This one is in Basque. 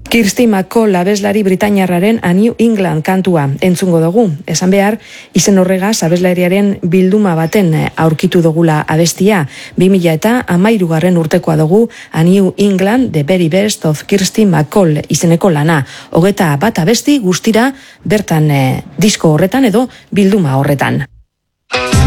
Kirsty MacColl abeslari britainiarraren A New England kantua entzungo dugu. Esan behar, izen horregaz abeslariaren bilduma baten aurkitu dugula abestia. 2013 urtekoa dugu A New England, The Very Best of Kirsty MacColl izeneko lana. 21 abesti guztira bertan disko horretan edo bilduma horretan.